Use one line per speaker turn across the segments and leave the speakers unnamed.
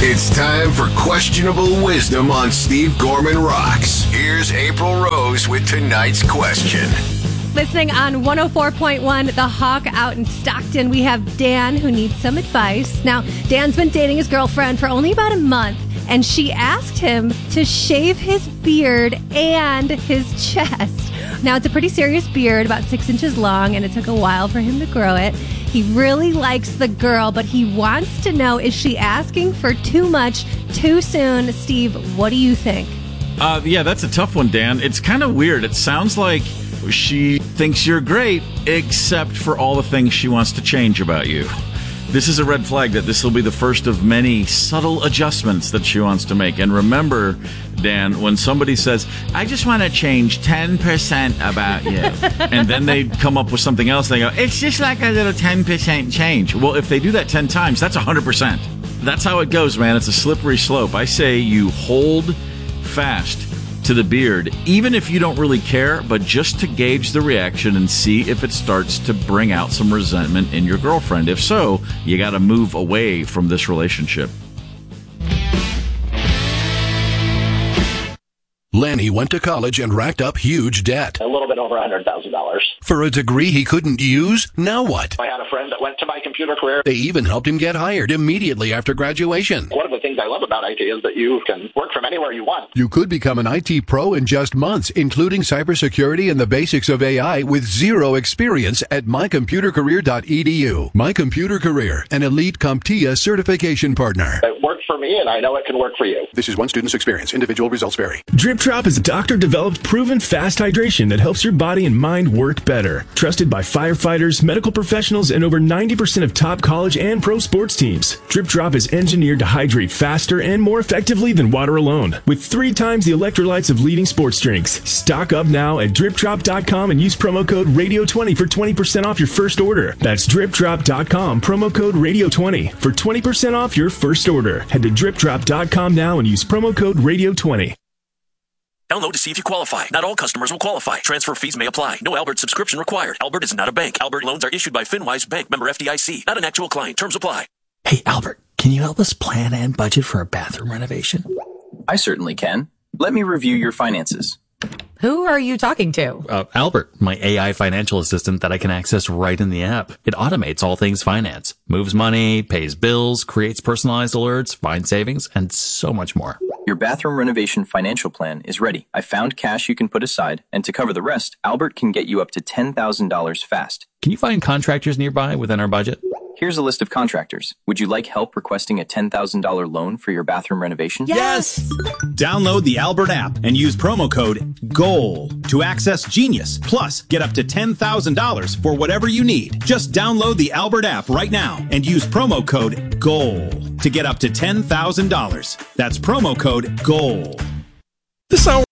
It's time for Questionable Wisdom on Steve Gorman Rocks. Here's April Rose with tonight's question.
Listening on 104.1 The Hawk out in Stockton, we have Dan who needs some advice. Now, Dan's been dating his girlfriend for only about a month, and she asked him to shave his beard and his chest. Now, it's a pretty serious beard, about 6 inches long, and it took a while for him to grow it. He really likes the girl, but he wants to know, is she asking for too much too soon? Steve, what do you think?
Yeah, that's a tough one, Dan. It's kind of weird. It sounds like she thinks you're great, except for all the things she wants to change about you. This is a red flag that this will be the first of many subtle adjustments that she wants to make. And remember, Dan, when somebody says, I just want to change 10% about you, and then they come up with something else, they go, it's just like a little 10% change. Well, if they do that 10 times, that's 100%. That's how it goes, man. It's a slippery slope. I say you hold fast to the beard, even if you don't really care, but just to gauge the reaction and see if it starts to bring out some resentment in your girlfriend. If so, you got to move away from this relationship.
Lanny went to college and racked up huge debt.
A little bit over $100,000.
For a degree he couldn't use? Now what?
I had a friend that went to My Computer Career.
They even helped him get hired immediately after graduation.
One of the things I love about IT is that you can work from anywhere you want.
You could become an IT pro in just months, including cybersecurity and the basics of AI with zero experience at mycomputercareer.edu. My Computer Career, an elite CompTIA certification partner.
It worked for me, and I know it can work for you.
This is one student's experience. Individual results vary.
Drip Drop is a doctor-developed, proven fast hydration that helps your body and mind work better. Trusted by firefighters, medical professionals, and over 90% of top college and pro sports teams. Drip Drop is engineered to hydrate faster and more effectively than water alone, with 3 times the electrolytes of leading sports drinks. Stock up now at dripdrop.com and use promo code RADIO20 for 20% off your first order. That's dripdrop.com, promo code RADIO20 for 20% off your first order. Head to dripdrop.com now and use promo code RADIO20.
Download to see if you qualify. Not all customers will qualify. Transfer fees may apply. No Albert subscription required. Albert is not a bank. Albert loans are issued by FinWise Bank, member FDIC. Not an actual client. Terms apply.
Hey, Albert, can you help us plan and budget for a bathroom renovation?
I certainly can. Let me review your finances.
Who are you talking to?
Albert, my AI financial assistant that I can access right in the app. It automates all things finance, moves money, pays bills, creates personalized alerts, finds savings, and so much more.
Your bathroom renovation financial plan is ready. I found cash you can put aside, and to cover the rest, Albert can get you up to $10,000 fast.
Can you find contractors nearby within our budget?
Here's a list of contractors. Would you like help requesting a $10,000 loan for your bathroom renovation?
Yes! Download the Albert app and use promo code GOAL to access Genius. Plus, get up to $10,000 for whatever you need. Just download the Albert app right now and use promo code GOAL to get up to $10,000. That's promo code GOAL.
This hour.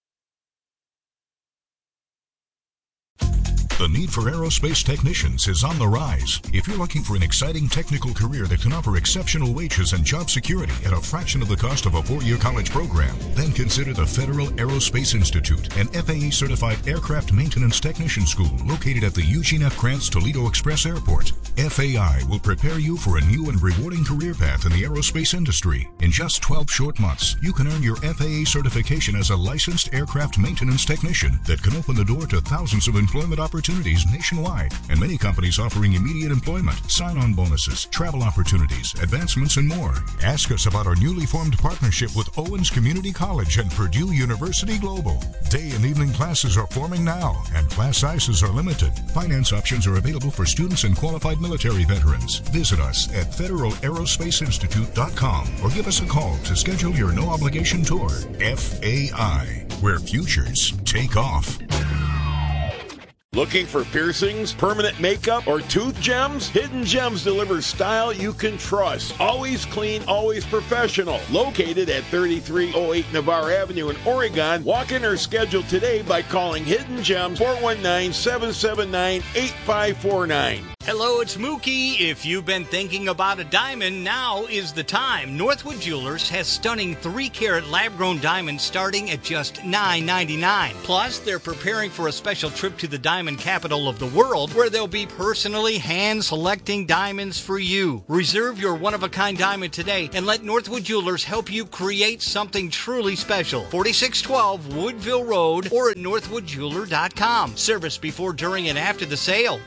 The need for aerospace technicians is on the rise. If you're looking for an exciting technical career that can offer exceptional wages and job security at a fraction of the cost of a 4-year college program, then consider the Federal Aerospace Institute, an FAA-certified aircraft maintenance technician school located at the Eugene F. Krantz Toledo Express Airport. FAI will prepare you for a new and rewarding career path in the aerospace industry. In just 12 short months, you can earn your FAA certification as a licensed aircraft maintenance technician that can open the door to thousands of employment opportunities nationwide, and many companies offering immediate employment, sign-on bonuses, travel opportunities, advancements, and more. Ask us about our newly formed partnership with Owens Community College and Purdue University Global. Day and evening classes are forming now, and class sizes are limited. Finance options are available for students and qualified military veterans. Visit us at federalaerospaceinstitute.com or give us a call to schedule your no-obligation tour. FAI, where futures take off.
Looking for piercings, permanent makeup, or tooth gems? Hidden Gems delivers style you can trust. Always clean, always professional. Located at 3308 Navarre Avenue in Oregon. Walk in or schedule today by calling Hidden Gems 419-779-8549.
Hello, it's Mookie. If you've been thinking about a diamond, now is the time. Northwood Jewelers has stunning 3-carat lab-grown diamonds starting at just $9.99. Plus, they're preparing for a special trip to the diamond capital of the world, where they'll be personally hand-selecting diamonds for you. Reserve your one-of-a-kind diamond today and let Northwood Jewelers help you create something truly special. 4612 Woodville Road or at northwoodjeweler.com. Service before, during, and after the sale.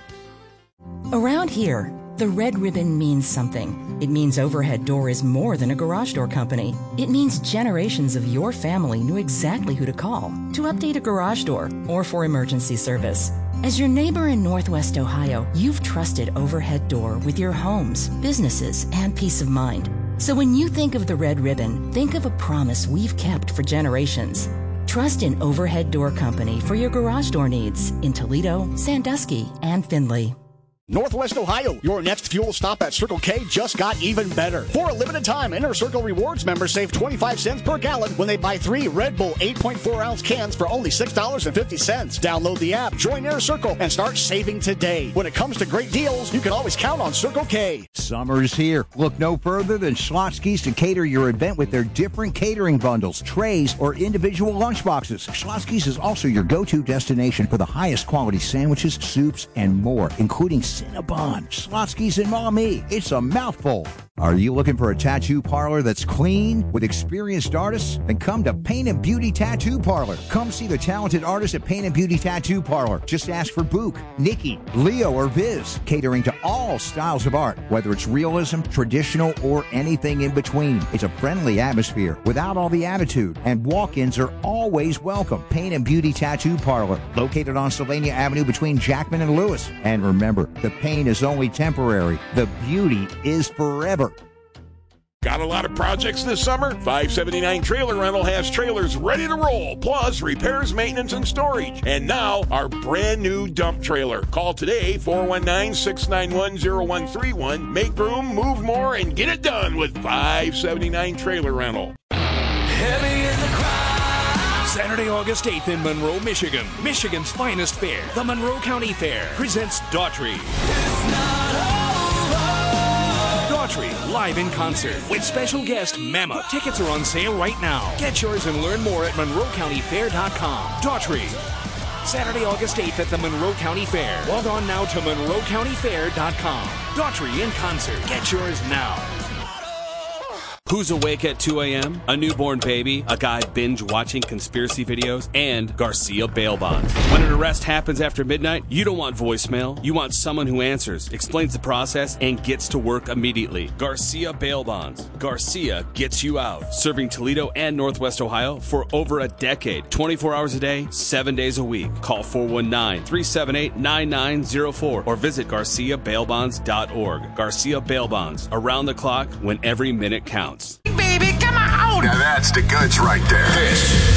Around here, the red ribbon means something. It means Overhead Door is more than a garage door company. It means generations of your family knew exactly who to call to update a garage door or for emergency service. As your neighbor in Northwest Ohio, you've trusted Overhead Door with your homes, businesses, and peace of mind. So when you think of the red ribbon, think of a promise we've kept for generations. Trust in Overhead Door Company for your garage door needs in Toledo, Sandusky, and Findlay.
Northwest Ohio, your next fuel stop at Circle K just got even better. For a limited time, Inner Circle Rewards members save 25 cents per gallon when they buy 3 Red Bull 8.4-ounce cans for only $6.50. Download the app, join Inner Circle, and start saving today. When it comes to great deals, you can always count on Circle K.
Summer's here. Look no further than Schlotzsky's to cater your event with their different catering bundles, trays, or individual lunchboxes. Schlotzsky's is also your go-to destination for the highest quality sandwiches, soups, and more, including Cinnabon, Schlotzsky's, and Maumee. It's a mouthful. Are you looking for a tattoo parlor that's clean with experienced artists? Then come to Paint and Beauty Tattoo Parlor. Come see the talented artists at Paint and Beauty Tattoo Parlor. Just ask for Book, Nikki, Leo, or Viz, catering to all styles of art, whether it's realism, traditional, or anything in between. It's a friendly atmosphere without all the attitude, and walk-ins are always welcome. Paint and Beauty Tattoo Parlor, located on Sylvania Avenue between Jackman and Lewis. And remember, the pain is only temporary. The beauty is forever.
Got a lot of projects this summer? 579 Trailer Rental has trailers ready to roll, plus repairs, maintenance, and storage. And now, our brand new dump trailer. Call today, 419-691-0131. Make room, move more, and get it done with 579 Trailer Rental.
Heavy in the crowd. Saturday, August 8th in Monroe, Michigan. Michigan's finest fair, the Monroe County Fair, presents Daughtry. Daughtry, live in concert with special guest Mama. Tickets are on sale right now. Get yours and learn more at MonroeCountyFair.com. Daughtry, Saturday, August 8th at the Monroe County Fair. Log on now to MonroeCountyFair.com. Daughtry in concert. Get yours now.
Who's awake at 2 a.m.? A newborn baby, a guy binge-watching conspiracy videos, and Garcia bail bonds. When an arrest happens after midnight, you don't want voicemail. You want someone who answers, explains the process, and gets to work immediately. Garcia bail bonds. Garcia gets you out. Serving Toledo and Northwest Ohio for over a decade. 24 hours a day, 7 days a week. Call 419-378-9904 or visit GarciaBailBonds.org. Garcia Bail Bonds. Around the clock when every minute counts.
Baby, come on! Now that's the goods right there. This